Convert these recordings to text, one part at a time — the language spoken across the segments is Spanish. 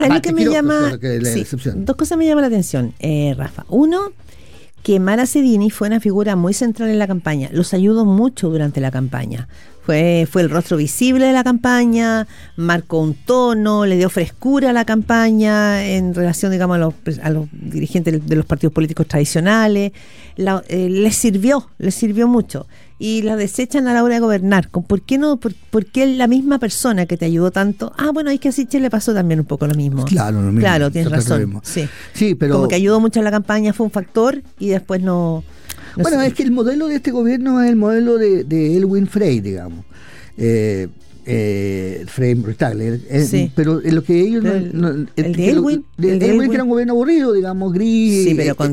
Es lo que me llama... Sí, dos cosas me llaman la atención, Rafa. Uno, que Mara Sedini fue una figura muy central en la campaña. Los ayudó mucho durante la campaña. Fue el rostro visible de la campaña, marcó un tono, le dio frescura a la campaña en relación, digamos, a los dirigentes de los partidos políticos tradicionales. Les sirvió mucho. Y la desechan a la hora de gobernar. ¿Por qué la misma persona que te ayudó tanto? Bueno, es que a Sichel le pasó también un poco lo mismo. Claro, tienes razón. Sí, pero como que ayudó mucho a la campaña, fue un factor y después no bueno, es que el modelo de este gobierno es el modelo de Elwin Frey, digamos. Frey Brutale, pero lo que ellos el de Elwin, que era un gobierno aburrido, digamos, gris. Sí, pero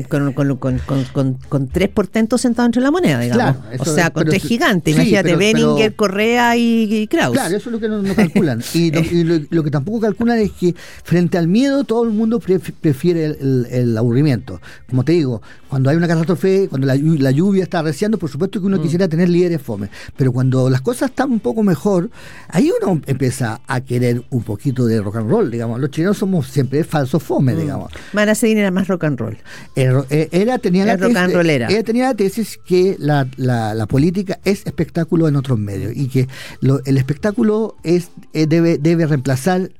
con 3 portentos sentados entre la moneda, digamos. Claro, o sea, con 3 gigantes. Imagínate, Benninger, Correa y Kraus. Claro, eso es lo que no calculan. Y lo que tampoco calculan es que frente al miedo todo el mundo prefiere el aburrimiento. Como te digo, cuando hay una catástrofe, cuando la lluvia está arreciando, por supuesto que uno quisiera tener líderes fome. Pero cuando las cosas están un poco mejor, ahí uno empieza a querer un poquito de rock and roll, digamos. Los chilenos somos siempre falsos fome, digamos. Mara Sedini era más rock and roll. Ella tenía la tesis que la política es espectáculo en otros medios y que el espectáculo debe reemplazar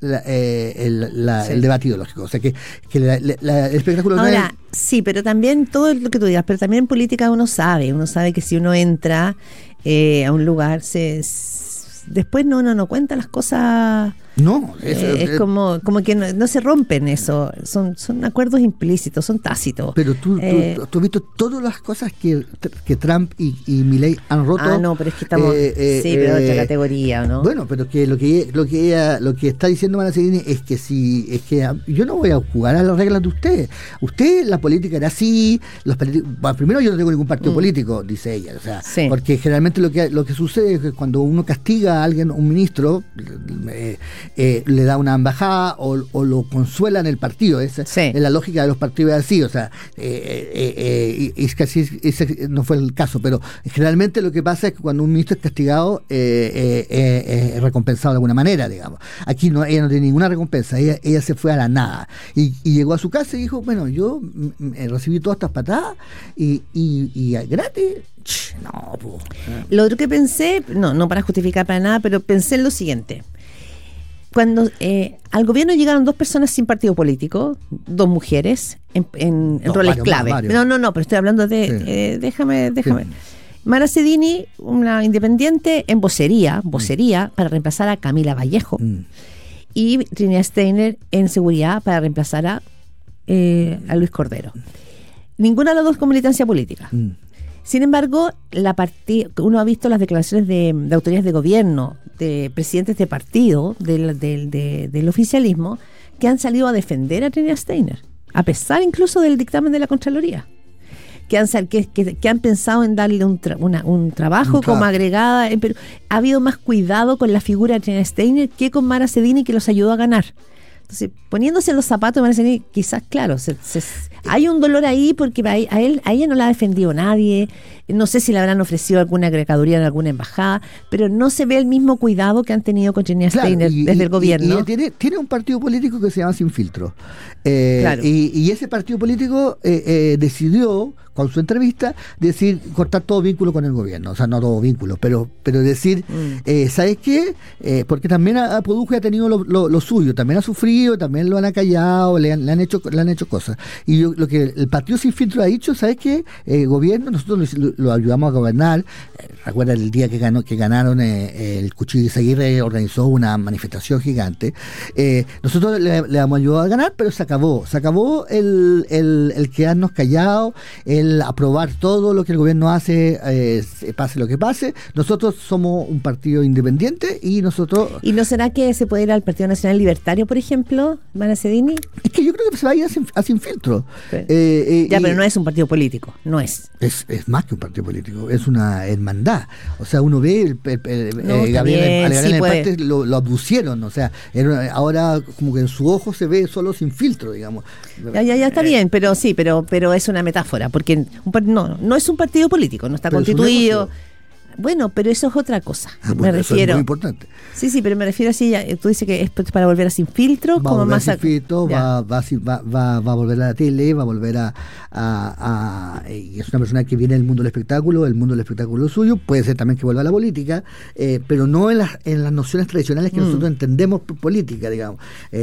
el debate ideológico. O sea que el espectáculo ahora, sí, pero también todo lo que tú digas, pero también en política uno sabe que si uno entra a un lugar después no cuenta las cosas. No, es como que no se rompen eso. Son acuerdos implícitos, son tácitos. Pero tú has visto todas las cosas que Trump y Milei han roto. No, pero es que estamos pero otra categoría, ¿no? Bueno, pero que lo que está diciendo Mara Sedini es que yo no voy a jugar a las reglas de usted. Usted, la política era así. Primero, yo no tengo ningún partido político, dice ella. O sea, porque generalmente lo que sucede es que cuando uno castiga a alguien, un ministro, le da una embajada o lo consuela en el partido. Esa es la lógica de los partidos así. O sea, es que así no fue el caso, pero generalmente lo que pasa es que cuando un ministro es castigado es recompensado de alguna manera, digamos. Aquí ella no tiene ninguna recompensa, ella se fue a la nada y llegó a su casa y dijo, bueno, yo recibí todas estas patadas y gratis. No, pues. Lo otro que pensé, no para justificar para nada, pero pensé en lo siguiente. Cuando al gobierno llegaron 2 personas sin partido político, 2 mujeres en roles clave. No, pero estoy hablando de déjame. Sí. Mara Sedini, una independiente en vocería para reemplazar a Camila Vallejo, y Trinidad Steiner en seguridad para reemplazar a Luis Cordero. Ninguna de las dos con militancia política. Sin embargo, uno ha visto las declaraciones de autoridades de gobierno, de presidentes de partido, del oficialismo, que han salido a defender a Trinidad Steiner, a pesar incluso del dictamen de la Contraloría, que han pensado en darle un trabajo como agregada, pero ha habido más cuidado con la figura de Trinidad Steiner que con Mara Sedini, que los ayudó a ganar. Entonces, poniéndose en los zapatos de Mara Sedini, quizás, claro, hay un dolor ahí porque a ella no la ha defendido nadie. No sé si le habrán ofrecido alguna agregaduría en alguna embajada, pero no se ve el mismo cuidado que han tenido con Trinidad Steiner desde el gobierno. Y tiene un partido político que se llama Sin Filtro. Y ese partido político decidió, con su entrevista, decir cortar todo vínculo con el gobierno. O sea, no todo vínculo, pero decir, ¿sabes qué? Porque también Produjo ha tenido lo suyo, también ha sufrido, también lo han acallado, le han hecho cosas. Y lo que el partido Sin Filtro ha dicho, ¿sabes qué? Gobierno, nosotros lo ayudamos a gobernar. Recuerda el día que ganaron el Cuchillo Izaguirre organizó una manifestación gigante. Nosotros le hemos ayudado a ganar, pero se acabó el quedarnos callados, el aprobar todo lo que el gobierno hace, pase lo que pase. Nosotros somos un partido independiente y nosotros... ¿Y no será que se puede ir al Partido Nacional Libertario, por ejemplo, Mara Sedini? Es que yo creo que se va a ir a Sin Filtro. Pero no es un partido político, no es. Es más que un partido político, es una hermandad. O sea, uno ve Gabriel Empate lo abusieron, o sea, ahora como que en su ojo se ve solo Sin Filtro, digamos. Ya está bien, pero sí, pero es una metáfora, porque no es un partido político, no está constituido. Bueno, pero eso es otra cosa. Bueno, me refiero. Eso es muy importante. Sí, pero me refiero así, tú dices que es para volver a Sin Filtro, como más Sin Filtro, va a volver a la tele, va a volver y es una persona que viene del mundo del espectáculo suyo, puede ser también que vuelva a la política, pero no en las nociones tradicionales que nosotros entendemos por política, digamos.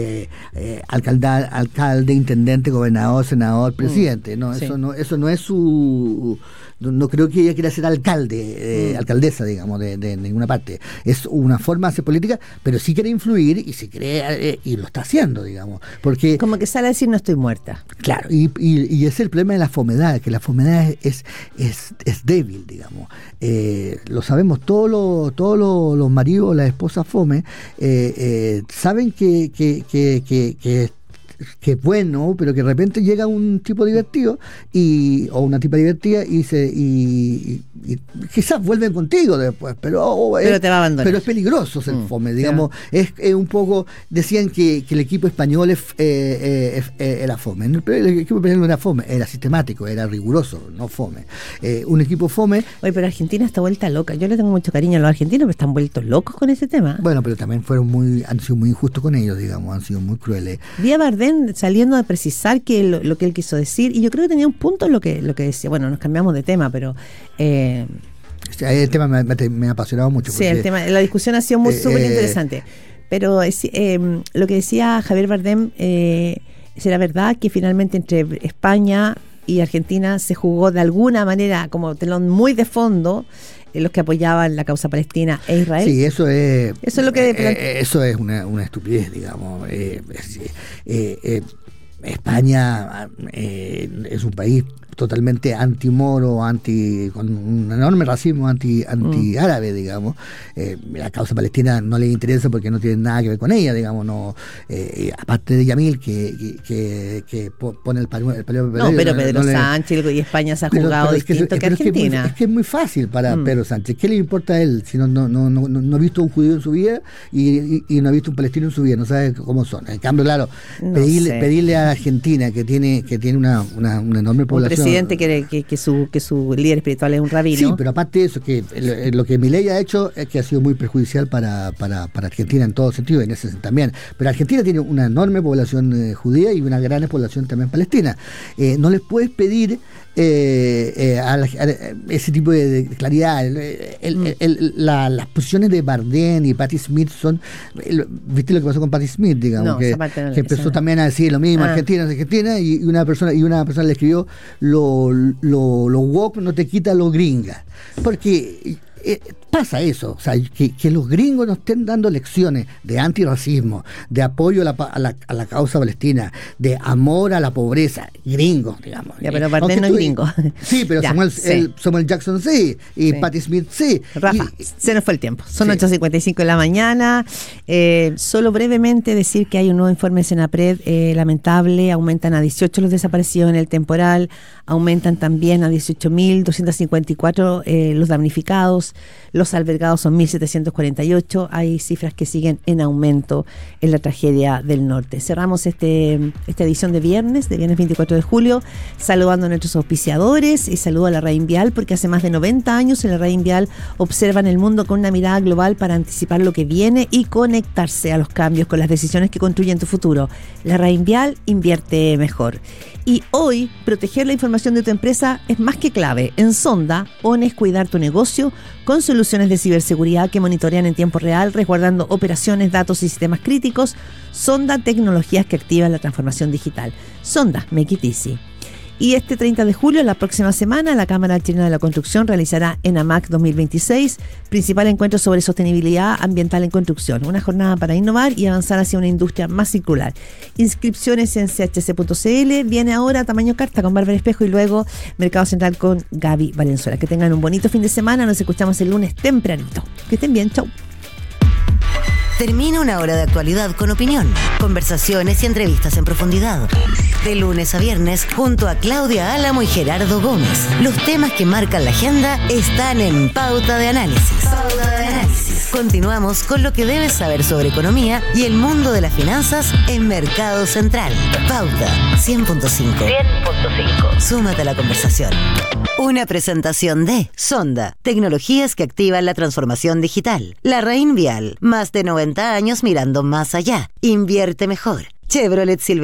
Alcalde, intendente, gobernador, senador, presidente, no, eso no es su... No creo que ella quiera ser alcaldesa, digamos, de ninguna parte. Es una forma de hacer política, pero sí quiere influir y se cree y lo está haciendo, digamos. Porque como que sale a decir no estoy muerta. Claro, y es el problema de la fomedad, que la fomedad es débil, digamos. Lo sabemos, todos los maridos, las esposas fome, saben que es bueno, pero que de repente llega un tipo divertido o una tipa divertida y quizás vuelven contigo después, pero te va a abandonar. Pero es peligroso ser fome, digamos. Es un poco, decían que el equipo español era fome. El equipo español no era fome, era sistemático, era riguroso, no fome. Un equipo fome. Oye, pero Argentina está vuelta loca. Yo le tengo mucho cariño a los argentinos, pero están vueltos locos con ese tema. Bueno, pero también han sido muy injustos con ellos, digamos, han sido muy crueles. Vi a Bardem saliendo a precisar lo que él quiso decir, y yo creo que tenía un punto en lo que decía. Bueno, nos cambiamos de tema, pero el tema me ha apasionado mucho. Sí, el tema, la discusión ha sido súper interesante, pero lo que decía Javier Bardem, ¿será verdad que finalmente entre España y Argentina se jugó de alguna manera como telón muy de fondo los que apoyaban la causa palestina e Israel? Sí, eso es lo que eso es una estupidez, digamos. España es un país totalmente anti-moro, con un enorme racismo anti-árabe, digamos. La causa palestina no le interesa porque no tiene nada que ver con ella, digamos. No, aparte de Yamil, que pone el pañuelo. No, pero Pedro Sánchez y España se ha jugado distinto que Argentina. Es que es muy fácil para Pedro Sánchez. ¿Qué le importa a él si no ha visto un judío en su vida y no ha visto un palestino en su vida? No sabe cómo son. En cambio, claro, pedirle a Argentina, que tiene una enorme población, presidente que su líder espiritual es un rabino. Sí, pero aparte de eso, que lo que Milei ha hecho es que ha sido muy perjudicial para Argentina en todo sentido, en ese sentido también. Pero Argentina tiene una enorme población judía y una gran población también palestina. No les puedes pedir ese tipo de claridad. Las posiciones de Bardem y Patti Smith son... ¿Viste lo que pasó con Patti Smith, digamos? Que empezó también a decir lo mismo, Argentina, y una persona le escribió, lo woke no te quita lo gringa. Porque pasa eso, o sea, que los gringos nos estén dando lecciones de antirracismo, de apoyo a la causa palestina, de amor a la pobreza, gringos, digamos. Ya, pero Bardem no es gringo. Sí, pero ya, Samuel Jackson sí, y Patti Smith sí. Rafa, se nos fue el tiempo. Son 8:55 de la mañana. Solo brevemente decir que hay un nuevo informe de Senapred lamentable. Aumentan a 18 los desaparecidos en el temporal, aumentan también a 18.254 los damnificados. Los albergados son 1.748. Hay cifras que siguen en aumento en la tragedia del norte. Cerramos esta edición de viernes 24 de julio, saludando a nuestros auspiciadores y saludo a la Red Vial, porque hace más de 90 años en la Red Vial observan el mundo con una mirada global para anticipar lo que viene y conectarse a los cambios con las decisiones que construyen tu futuro. La Red Vial invierte mejor. Y hoy, proteger la información de tu empresa es más que clave. En Sonda, pones cuidar tu negocio con soluciones de ciberseguridad que monitorean en tiempo real, resguardando operaciones, datos y sistemas críticos. Sonda, tecnologías que activan la transformación digital. Sonda, make it easy. Y este 30 de julio, la próxima semana, la Cámara Chilena de la Construcción realizará ENAMAC 2026, principal encuentro sobre sostenibilidad ambiental en construcción, una jornada para innovar y avanzar hacia una industria más circular. Inscripciones en chc.cl, viene ahora Tamaño Carta con Bárbara Espejo y luego Mercado Central con Gaby Valenzuela. Que tengan un bonito fin de semana, nos escuchamos el lunes tempranito. Que estén bien, chau. Termina una hora de actualidad con opinión, conversaciones y entrevistas en profundidad. De lunes a viernes, junto a Claudia Álamo y Gerardo Gómez. Los temas que marcan la agenda están en Pauta de Análisis. Continuamos con lo que debes saber sobre economía y el mundo de las finanzas en Mercado Central. Pauta 100.5. Súmate a la conversación. Una presentación de Sonda, tecnologías que activan la transformación digital. Larraín Vial, más de 90 años mirando más allá. Invierte mejor. Chevrolet Silvestre.